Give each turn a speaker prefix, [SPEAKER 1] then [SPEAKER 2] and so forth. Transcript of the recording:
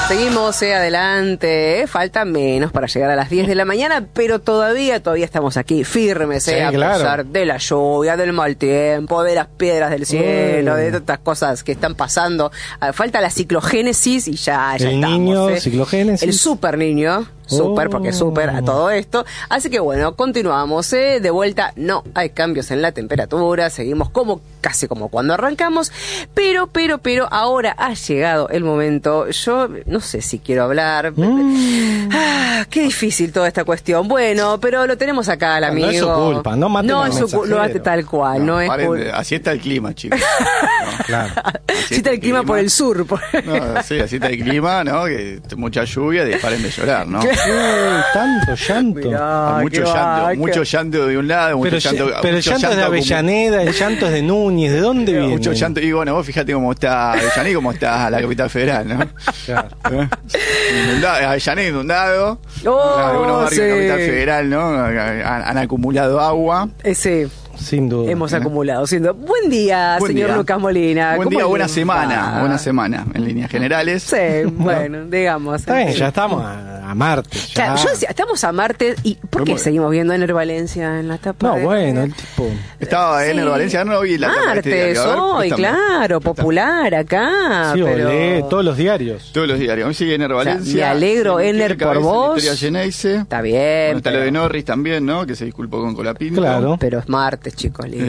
[SPEAKER 1] Seguimos adelante, falta menos para llegar a las 10 de la mañana, pero todavía estamos aquí firmes,
[SPEAKER 2] Sí,
[SPEAKER 1] a
[SPEAKER 2] claro.
[SPEAKER 1] pesar de la lluvia, del mal tiempo, de las piedras del cielo, de todas estas cosas que están pasando. Falta la ciclogénesis y ya
[SPEAKER 2] El
[SPEAKER 1] estamos.
[SPEAKER 2] niño, ciclogénesis.
[SPEAKER 1] El super niño. Súper, porque es súper a todo esto. Así que bueno, continuamos. De vuelta, no hay cambios en la temperatura. Seguimos casi como cuando arrancamos. Pero, ahora ha llegado el momento. Yo no sé si quiero hablar. Qué difícil toda esta cuestión. Bueno, pero lo tenemos acá al amigo.
[SPEAKER 2] No es su culpa, no maten al mensajero.
[SPEAKER 1] No hace tal cual, no es
[SPEAKER 3] Así está el clima, chicos.
[SPEAKER 2] Claro.
[SPEAKER 1] Así está el clima por el sur.
[SPEAKER 3] No, sí, así está el clima, ¿no? Que mucha lluvia, paren de llorar, ¿no?
[SPEAKER 2] Tanto llanto.
[SPEAKER 1] Mirá,
[SPEAKER 3] Hay mucho llanto de un lado, mucho llanto.
[SPEAKER 2] Pero el llanto es de Avellaneda, el llanto es de Núñez, ¿de dónde viene?
[SPEAKER 3] Mucho llanto. Y bueno, vos fíjate cómo está Avellaneda y cómo está la capital federal, ¿no?
[SPEAKER 2] Claro.
[SPEAKER 3] Avellaneda inundado.
[SPEAKER 1] Oh,
[SPEAKER 3] Algunos barrios de la
[SPEAKER 1] sí.
[SPEAKER 3] capital federal, ¿no? Han acumulado agua.
[SPEAKER 1] Sí.
[SPEAKER 2] Sin duda.
[SPEAKER 1] Hemos acumulado. Buen día,
[SPEAKER 3] Buen
[SPEAKER 1] señor
[SPEAKER 3] día.
[SPEAKER 1] Lucas Molina.
[SPEAKER 3] Buen
[SPEAKER 1] ¿Cómo
[SPEAKER 3] día,
[SPEAKER 1] le
[SPEAKER 3] buena
[SPEAKER 1] va?
[SPEAKER 3] semana, en líneas generales.
[SPEAKER 1] Sí, bueno, digamos.
[SPEAKER 2] Está bien, ya estamos a martes. Ya.
[SPEAKER 1] Claro, yo decía, estamos a martes. ¿Y por qué seguimos viendo a Ener Valencia en la tapa?
[SPEAKER 2] No, bueno, el tipo.
[SPEAKER 3] Estaba en Valencia, no vi la tapa de este
[SPEAKER 1] Martes,
[SPEAKER 3] diario. A ver,
[SPEAKER 1] hoy,
[SPEAKER 3] préstame.
[SPEAKER 1] claro, popular acá.
[SPEAKER 2] Sí,
[SPEAKER 1] pero...
[SPEAKER 2] lee todos los diarios.
[SPEAKER 3] Todos los diarios. Hoy sigue Ener Valencia.
[SPEAKER 1] me alegro, Ener, por vos.
[SPEAKER 3] Historia Geneise.
[SPEAKER 1] Está bien.
[SPEAKER 3] Bueno, está lo de Norris también, ¿no? Que se disculpó con Colapinto.
[SPEAKER 2] Claro.
[SPEAKER 1] Pero es martes, chicos.